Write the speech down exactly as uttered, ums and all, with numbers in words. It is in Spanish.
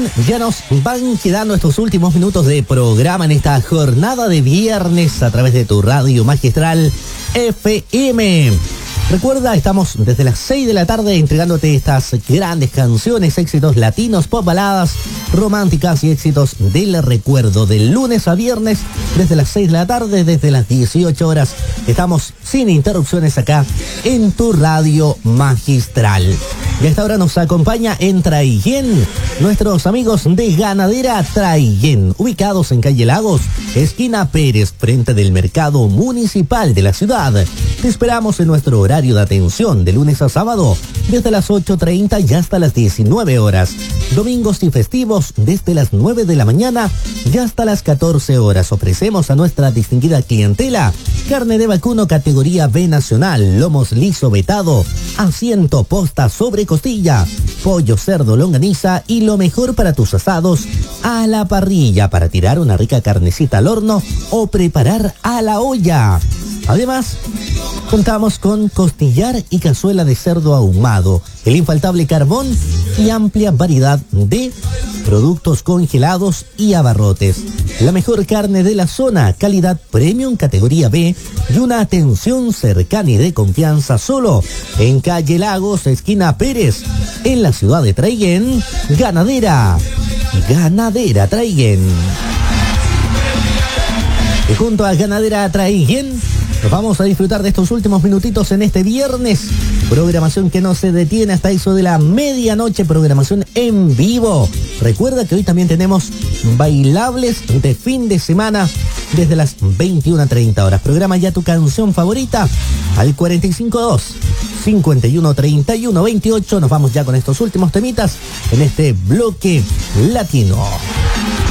bien, ya nos van quedando estos últimos minutos de programa en esta jornada de viernes a través de tu radio magistral F M. Recuerda, estamos desde las seis de la tarde entregándote estas grandes canciones, éxitos latinos, pop baladas, románticas y éxitos del recuerdo. De lunes a viernes, desde las seis de la tarde, desde las dieciocho horas, estamos sin interrupciones acá en tu radio magistral. Y a esta hora nos acompaña en Traiguén nuestros amigos de Ganadera Traiguén, ubicados en calle Lagos, esquina Pérez, frente del mercado municipal de la ciudad. Te esperamos en nuestro horario de atención de lunes a sábado, desde las ocho treinta y hasta las diecinueve horas. Domingos y festivos desde las nueve de la mañana y hasta las catorce horas. Ofrecemos a nuestra distinguida clientela carne de vacuno categoría B nacional, lomos liso vetado, asiento posta sobre costilla, pollo, cerdo, longaniza y lo mejor para tus asados a la parrilla para tirar una rica carnecita al horno o preparar a la olla. Además, contamos con costillar y cazuela de cerdo ahumado, el infaltable carbón y amplia variedad de productos congelados y abarrotes. La mejor carne de la zona, calidad premium categoría B y una atención cercana y de confianza solo en calle Lagos, esquina Pérez, en la ciudad de Traiguén. Ganadera, Ganadera Traiguén. Y junto a Ganadera Traiguén, nos vamos a disfrutar de estos últimos minutitos en este viernes. Programación que no se detiene hasta eso de la medianoche, programación en vivo. Recuerda que hoy también tenemos bailables de fin de semana desde las veintiuna treinta horas. Programa ya tu canción favorita al cuarenta y cinco dos, cincuenta y uno treinta y uno veintiocho. Nos vamos ya con estos últimos temitas en este bloque latino.